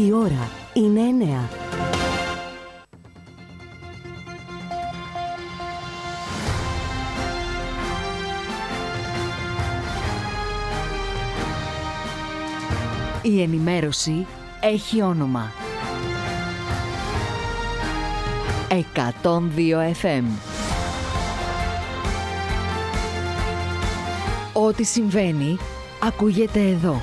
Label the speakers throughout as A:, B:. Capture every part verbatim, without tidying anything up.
A: Η ώρα είναι εννέα. Η ενημέρωση έχει όνομα. εκατόν δύο εφ εμ. Ό,τι συμβαίνει, ακούγεται εδώ.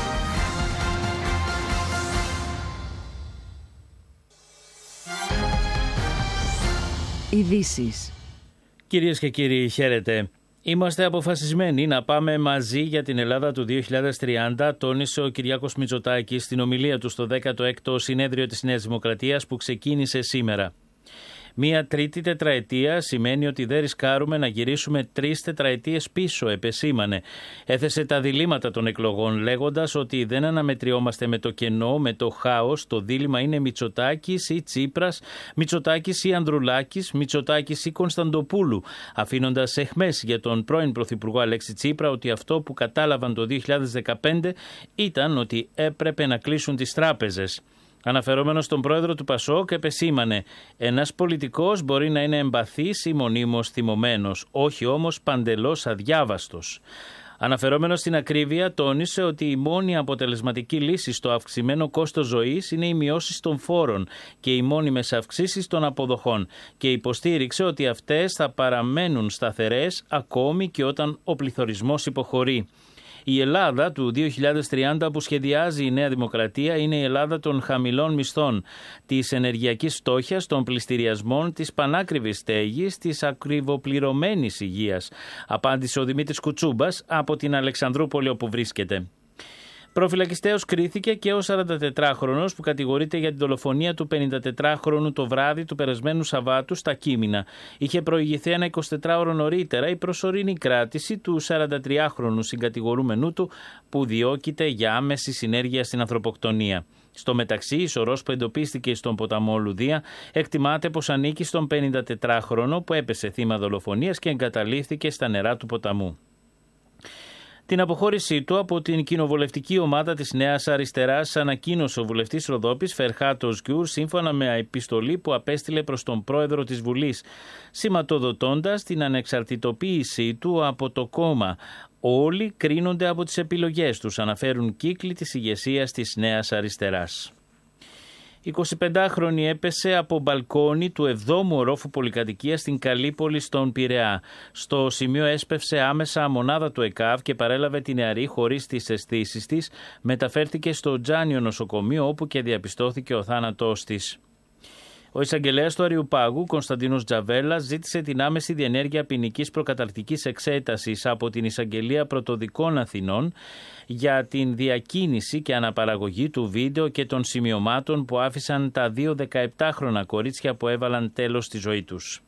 A: Ειδήσεις.
B: Κυρίες και κύριοι, χαίρετε. Είμαστε αποφασισμένοι να πάμε μαζί για την Ελλάδα του δύο χιλιάδες τριάντα, τόνισε ο Κυριάκος Μητσοτάκης στην ομιλία του στο δέκατο έκτο συνέδριο της Νέας Δημοκρατίας που ξεκίνησε σήμερα. Μία τρίτη τετραετία σημαίνει ότι δεν ρισκάρουμε να γυρίσουμε τρεις τετραετίες πίσω, επεσήμανε. Έθεσε τα διλήμματα των εκλογών, λέγοντας ότι δεν αναμετριόμαστε με το κενό, με το χάος. Το δίλημμα είναι Μητσοτάκης ή Τσίπρας, Μητσοτάκης ή Ανδρουλάκης, Μητσοτάκης ή Κωνσταντοπούλου, αφήνοντας εχμές για τον πρώην Πρωθυπουργό Αλέξη Τσίπρα ότι αυτό που κατάλαβαν το δύο χιλιάδες δεκαπέντε ήταν ότι έπρεπε να κλείσουν τις τράπεζες. Αναφερόμενος στον πρόεδρο του Πασόκ, επεσήμανε: ένας πολιτικός μπορεί να είναι εμπαθής ή μονίμως θυμωμένος, όχι όμως παντελώς αδιάβαστος. Αναφερόμενος στην ακρίβεια, τόνισε ότι η μόνη αποτελεσματική λύση στο αυξημένο κόστος ζωής είναι οι μειώσεις των φόρων και οι μόνιμες αυξήσεις των αποδοχών και υποστήριξε ότι αυτές θα παραμένουν σταθερές ακόμη και όταν ο πληθωρισμός υποχωρεί. Η Ελλάδα του δύο χιλιάδες τριάντα που σχεδιάζει η Νέα Δημοκρατία είναι η Ελλάδα των χαμηλών μισθών, της ενεργειακής φτώχειας, των πληστηριασμών, της πανάκριβης στέγης, της ακριβοπληρωμένης υγείας, απάντησε ο Δημήτρης Κουτσούμπας από την Αλεξανδρούπολη όπου βρίσκεται. Προφυλακιστέως κρίθηκε και ο σαραντατετράχρονος που κατηγορείται για την δολοφονία του πενηντατετράχρονου το βράδυ του περασμένου Σαββάτου στα Κείμηνα. Είχε προηγηθεί ένα εικοσιτετράωρο νωρίτερα η προσωρινή κράτηση του σαραντατριάχρονου συγκατηγορούμενου του που διώκεται για άμεση συνέργεια στην ανθρωποκτονία. Στο μεταξύ, η σωρός που εντοπίστηκε στον ποταμό Λουδία εκτιμάται πως ανήκει στον πενηντατετράχρονο που έπεσε θύμα δολοφονίας και εγκαταλείφθηκε στα νερά του ποταμού. Την αποχώρησή του από την κοινοβουλευτική ομάδα της Νέας Αριστεράς ανακοίνωσε ο βουλευτής Ροδόπης Φερχάτος Γκιουρ σύμφωνα με επιστολή που απέστειλε προς τον πρόεδρο της Βουλής, σηματοδοτώντας την ανεξαρτητοποίησή του από το κόμμα. Όλοι κρίνονται από τις επιλογές τους, αναφέρουν κύκλοι της ηγεσίας της Νέας Αριστεράς. Η εικοσιπεντάχρονη έπεσε από μπαλκόνι του εβδόμου ορόφου πολυκατοικίας στην Καλύπολη στον Πειραιά. Στο σημείο έσπευσε άμεσα μονάδα του ΕΚΑΒ και παρέλαβε τη νεαρή χωρίς τις αισθήσεις της. Μεταφέρθηκε στο Τζάνιο νοσοκομείο όπου και διαπιστώθηκε ο θάνατός της. Ο εισαγγελέας του Αριουπάγου, Κωνσταντίνος Τζαβέλας, ζήτησε την άμεση διενέργεια ποινικής προκαταρκτικής εξέτασης από την Εισαγγελία Πρωτοδικών Αθηνών για την διακίνηση και αναπαραγωγή του βίντεο και των σημειωμάτων που άφησαν τα δύο δεκαεπτάχρονα κορίτσια που έβαλαν τέλος στη ζωή τους.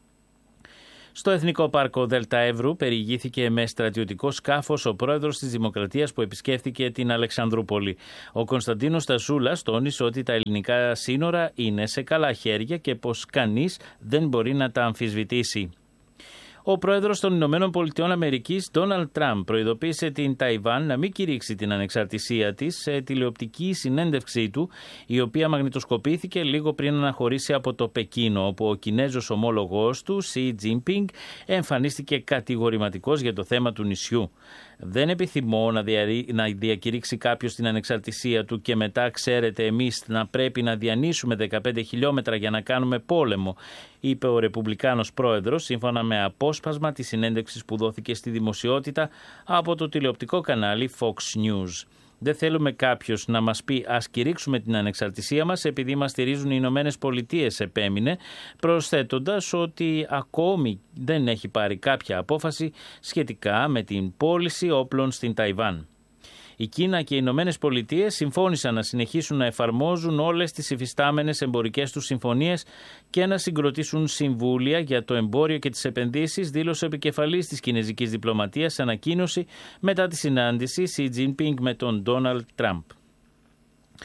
B: Στο Εθνικό Πάρκο Δέλτα Εύρου περιηγήθηκε με στρατιωτικό σκάφος ο πρόεδρος της Δημοκρατίας που επισκέφθηκε την Αλεξανδρούπολη. Ο Κωνσταντίνος Τασούλας τόνισε ότι τα ελληνικά σύνορα είναι σε καλά χέρια και πως κανείς δεν μπορεί να τα αμφισβητήσει. Ο πρόεδρος των Ηνωμένων Πολιτειών Αμερικής, Ντόναλντ Τραμπ, προειδοποίησε την Ταϊβάν να μην κηρύξει την ανεξαρτησία της σε τηλεοπτική συνέντευξή του, η οποία μαγνητοσκοπήθηκε λίγο πριν αναχωρήσει από το Πεκίνο, όπου ο Κινέζος ομόλογός του, Σι Τζίνπινγκ, εμφανίστηκε κατηγορηματικός για το θέμα του νησιού. Δεν επιθυμώ να, δια... να διακηρύξει κάποιος την ανεξαρτησία του και μετά, ξέρετε, εμείς να πρέπει να διανύσουμε δεκαπέντε χιλιόμετρα για να κάνουμε πόλεμο, είπε ο Ρεπουμπλικάνος πρόεδρος, σύμφωνα με απόσπασμα της συνέντευξης που δόθηκε στη δημοσιότητα από το τηλεοπτικό κανάλι Fox News. Δεν θέλουμε κάποιος να μας πει ας κηρύξουμε την ανεξαρτησία μας επειδή μας στηρίζουν οι Ηνωμένες Πολιτείες, επέμεινε, προσθέτοντας ότι ακόμη δεν έχει πάρει κάποια απόφαση σχετικά με την πώληση όπλων στην Ταϊβάν. Η Κίνα και οι Ηνωμένες Πολιτείες συμφώνησαν να συνεχίσουν να εφαρμόζουν όλες τις υφιστάμενες εμπορικές τους συμφωνίες και να συγκροτήσουν συμβούλια για το εμπόριο και τις επενδύσεις, δήλωσε ο επικεφαλής της κινεζικής διπλωματίας σε ανακοίνωση μετά τη συνάντηση Σι Τζίνπινγκ με τον Ντόναλντ Τραμπ.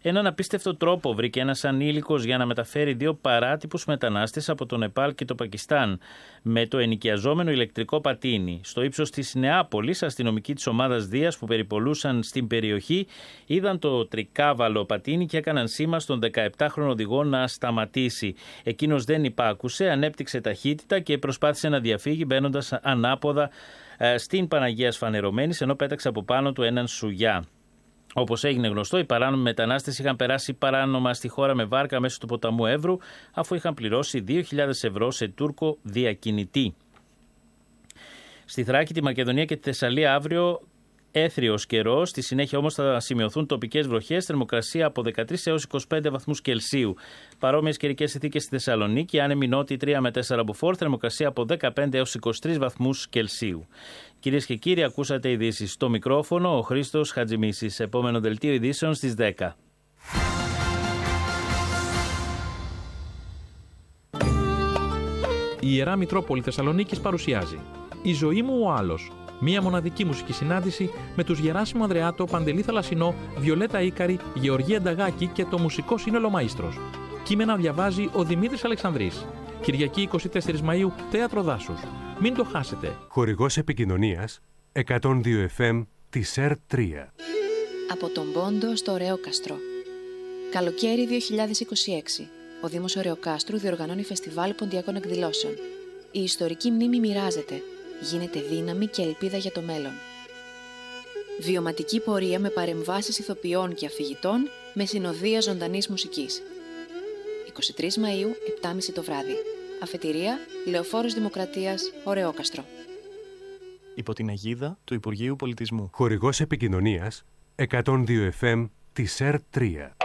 B: Έναν απίστευτο τρόπο βρήκε ένας ανήλικος για να μεταφέρει δύο παράτυπους μετανάστες από το Νεπάλ και το Πακιστάν με το ενοικιαζόμενο ηλεκτρικό πατίνι. Στο ύψος της Νεάπολης, αστυνομικοί της ομάδας Δίας που περιπολούσαν στην περιοχή είδαν το τρικάβαλο πατίνι και έκαναν σήμα στον δεκαεπτάχρονο οδηγό να σταματήσει. Εκείνος δεν υπάκουσε, ανέπτυξε ταχύτητα και προσπάθησε να διαφύγει μπαίνοντας ανάποδα στην Παναγία Σφανερωμένης, ενώ πέταξε από πάνω του έναν σουγιά. Όπως έγινε γνωστό, οι παράνομοι μετανάστες είχαν περάσει παράνομα στη χώρα με βάρκα μέσω του ποταμού Εύρου, αφού είχαν πληρώσει δύο χιλιάδες ευρώ σε Τούρκο διακινητή. Στη Θράκη, τη Μακεδονία και τη Θεσσαλία αύριο έθριος καιρός, στη συνέχεια όμως θα σημειωθούν τοπικές βροχές, θερμοκρασία από δεκατρείς έως είκοσι πέντε βαθμούς Κελσίου. Παρόμοιες καιρικές συνθήκες στη Θεσσαλονίκη, άνεμοι νότιοι τρία με τέσσερα μποφόρ, θερμοκρασία από δεκαπέντε έως είκοσι τρεις βαθμούς Κελσίου. Κυρίες και κύριοι, ακούσατε ειδήσεις. Στο μικρόφωνο ο Χρήστος Χατζημίσης. Επόμενο δελτίο ειδήσεων στις δέκα.
C: Η Ιερά Μητρόπολη Θεσσαλονίκης παρουσιάζει «Η ζωή μου ο άλλος». Μία μοναδική μουσική συνάντηση με τους Γεράσιμο Ανδρεάτο, Παντελή Θαλασσινό, Βιολέτα Ίκαρη, Γεωργία Νταγάκη και το μουσικό σύνολο Μαΐστρος. Κείμενα διαβάζει ο Δημήτρης Αλεξανδρής. Κυριακή εικοστή τέταρτη Μαΐου, Θέατρο Δάσους. Μην το χάσετε.
D: Χορηγός επικοινωνίας εκατόν δύο εφ εμ της ΕΡ τρία.
E: Από τον Πόντο στο Ωρεόκαστρο. Καλοκαίρι δύο χιλιάδες είκοσι έξι. Ο Δήμος Ωρεοκάστρου διοργανώνει φεστιβάλ ποντιακών εκδηλώσεων. Η ιστορική μνήμη μοιράζεται. Γίνεται δύναμη και ελπίδα για το μέλλον. Βιωματική πορεία με παρεμβάσεις ηθοποιών και αφηγητών με συνοδεία ζωντανής μουσικής. εικοστή τρίτη Μαΐου, επτά και μισή το βράδυ. Αφετηρία, Λεωφόρος Δημοκρατίας, Ωρεόκαστρο.
F: Υπό την αιγίδα του Υπουργείου Πολιτισμού.
D: Χορηγός επικοινωνίας εκατόν δύο εφ εμ της ΕΡ τρία.